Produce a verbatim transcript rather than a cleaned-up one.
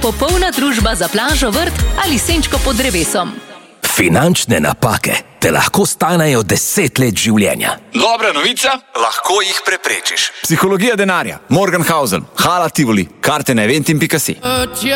popolna družba za plažo, vrt ali senčko pod drevesom. Finančne napake te lahko stanejo deset let življenja. Dobra novica, lahko jih preprečiš. Psihologija denarja, Morgan Housel, Hala Tivoli, karte na eventim pika si.